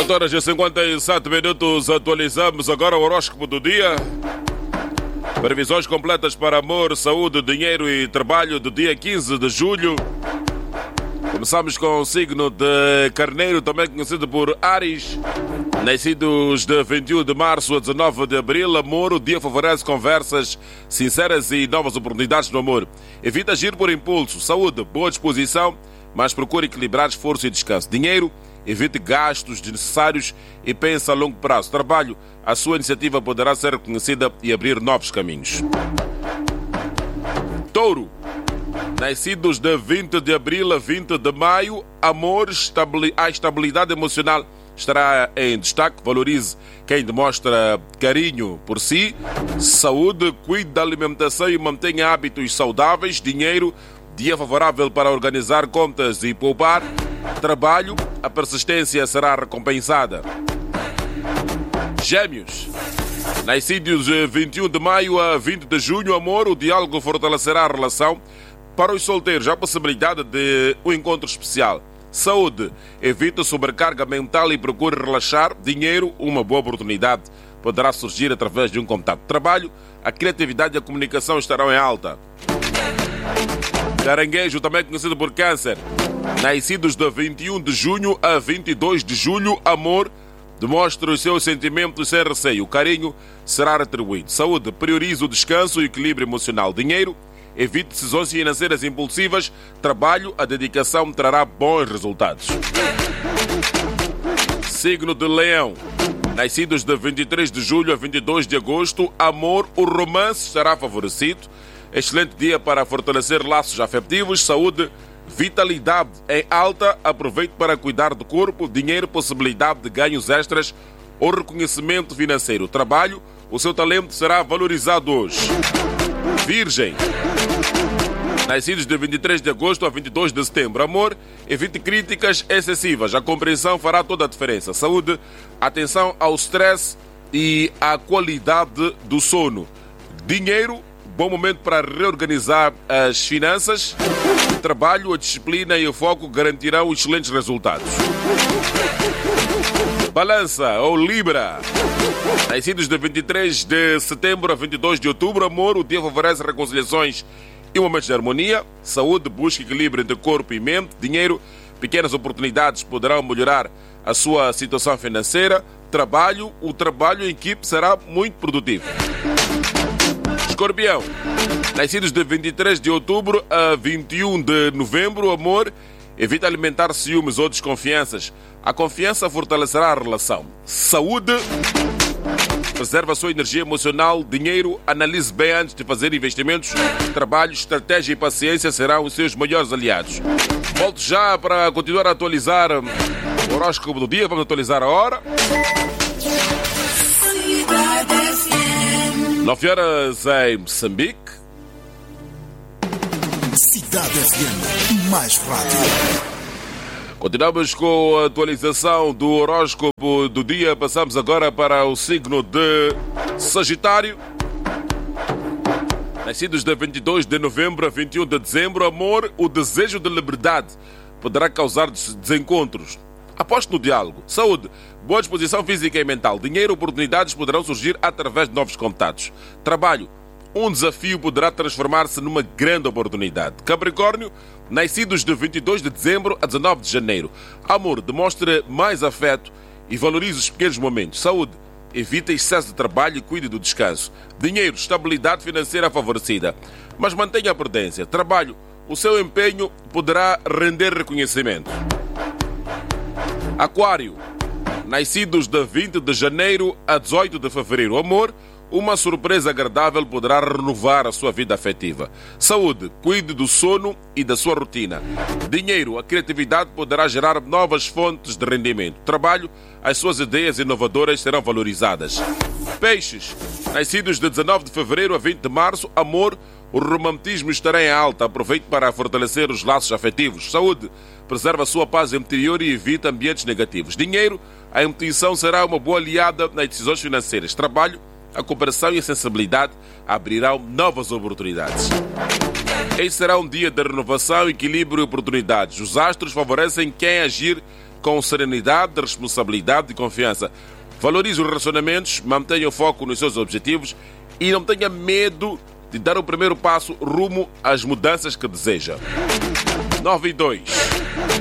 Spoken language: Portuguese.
8 horas e 57 minutos, atualizamos agora o horóscopo do dia. Previsões completas para amor, saúde, dinheiro e trabalho do dia 15 de julho. Começamos com o signo de Carneiro, também conhecido por Áries. Nascidos de 21 de março a 19 de abril, amor, o dia favorece conversas sinceras e novas oportunidades no amor. Evita agir por impulso. Saúde, boa disposição, mas procure equilibrar esforço e descanso. Dinheiro, evite gastos desnecessários e pense a longo prazo. Trabalho, a sua iniciativa poderá ser reconhecida e abrir novos caminhos. Touro, nascidos de 20 de abril a 20 de maio, amor, a estabilidade emocional estará em destaque. Valorize quem demonstra carinho por si. Saúde, cuide da alimentação e mantenha hábitos saudáveis. Dinheiro, dia favorável para organizar contas e poupar. Trabalho, a persistência será recompensada. Gêmeos, nascidos de 21 de maio a 20 de junho, amor, o diálogo fortalecerá a relação. Para os solteiros, há a possibilidade de um encontro especial. Saúde, evite sobrecarga mental e procure relaxar. Dinheiro, uma boa oportunidade poderá surgir através de um contato. Trabalho, a criatividade e a comunicação estarão em alta. Caranguejo, também conhecido por Câncer, nascidos de 21 de junho a 22 de julho, amor, demonstre os seus sentimentos sem receio. O carinho será retribuído. Saúde, priorize o descanso e o equilíbrio emocional. Dinheiro, evite decisões financeiras impulsivas. Trabalho, a dedicação trará bons resultados. Signo de Leão, nascidos de 23 de julho a 22 de agosto, amor, o romance estará favorecido. Excelente dia para fortalecer laços afetivos. Saúde, vitalidade em alta, aproveite para cuidar do corpo. Dinheiro, possibilidade de ganhos extras ou reconhecimento financeiro. Trabalho, o seu talento será valorizado hoje. Virgem, nascidos de 23 de agosto a 22 de setembro, amor, evite críticas excessivas. A compreensão fará toda a diferença. Saúde, atenção ao stress e à qualidade do sono. Dinheiro, bom momento para reorganizar as finanças. Trabalho, a disciplina e o foco garantirão excelentes resultados. Balança ou Libra, nascidos de 23 de setembro a 22 de outubro, amor, o dia favorece reconciliações e momentos de harmonia. Saúde, busque equilíbrio entre corpo e mente. Dinheiro, pequenas oportunidades poderão melhorar a sua situação financeira. Trabalho, o trabalho em equipe será muito produtivo. Escorpião, nascidos de 23 de outubro a 21 de novembro, amor, evite alimentar ciúmes ou desconfianças. A confiança fortalecerá a relação. Saúde, preserve a sua energia emocional. Dinheiro, analise bem antes de fazer investimentos. Trabalho, estratégia e paciência serão os seus maiores aliados. Volto já para continuar a atualizar o horóscopo do dia. Vamos atualizar a hora. 9 horas em Moçambique. Cidade FM, mais rádio. Continuamos com a atualização do horóscopo do dia. Passamos agora para o signo de Sagitário. Nascidos de 22 de novembro a 21 de dezembro, amor, o desejo de liberdade poderá causar desencontros. Aposte no diálogo. Saúde, boa disposição física e mental. Dinheiro, oportunidades poderão surgir através de novos contatos. Trabalho, um desafio poderá transformar-se numa grande oportunidade. Capricórnio, nascidos de 22 de dezembro a 19 de janeiro. Amor, demonstre mais afeto e valorize os pequenos momentos. Saúde, evite excesso de trabalho e cuide do descanso. Dinheiro, estabilidade financeira favorecida. Mas mantenha a prudência. Trabalho, o seu empenho poderá render reconhecimento. Aquário, nascidos de 20 de janeiro a 18 de fevereiro. Amor, uma surpresa agradável poderá renovar a sua vida afetiva. Saúde, cuide do sono e da sua rotina. Dinheiro, a criatividade poderá gerar novas fontes de rendimento. Trabalho, as suas ideias inovadoras serão valorizadas. Peixes, nascidos de 19 de fevereiro a 20 de março. Amor, o romantismo estará em alta. Aproveite para fortalecer os laços afetivos. Saúde, preserve a sua paz interior e evite ambientes negativos. Dinheiro, a intuição será uma boa aliada nas decisões financeiras. Trabalho, a cooperação e a sensibilidade abrirão novas oportunidades. Este será um dia de renovação, equilíbrio e oportunidades. Os astros favorecem quem agir com serenidade, responsabilidade e confiança. Valorize os relacionamentos, mantenha o foco nos seus objetivos e não tenha medo de dar o primeiro passo rumo às mudanças que deseja. 9 e 2.